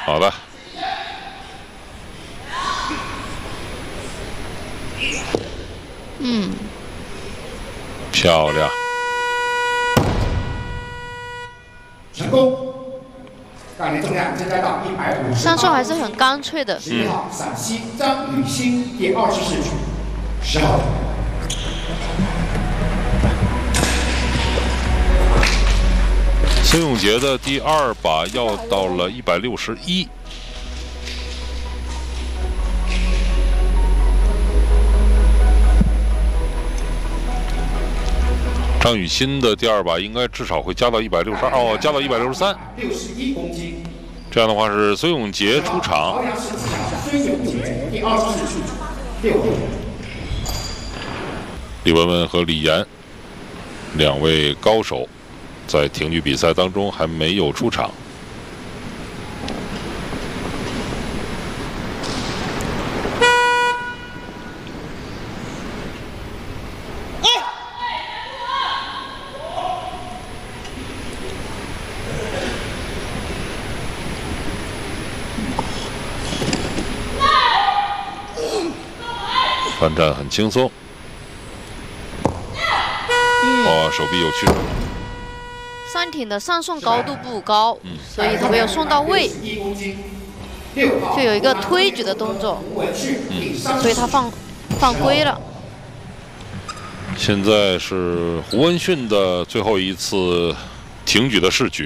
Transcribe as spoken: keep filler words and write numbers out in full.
好的。 嗯， 漂亮。 成功。杠铃重量增加到一百五十。 上手还是很干脆的。 十一号陕西张雨欣第二十四局，十号。 孙永杰的第二把要到了一百六十一。张雨欣的第二把应该至少会加到一百六十二，哦，加到一百六十三。 六十一公斤。 这样的话是孙永杰出场。 朝阳市纪长孙永杰第二十四局，六度。 李文文和李岩两位高手在挺举比赛当中还没有出场。翻战很轻松。哦，手臂有屈手。 上挺的上送高度不高，嗯、所以他没有送到位，就有一个推举的动作，嗯、所以他犯犯规了。 现在是胡文训的最后一次挺举的试举。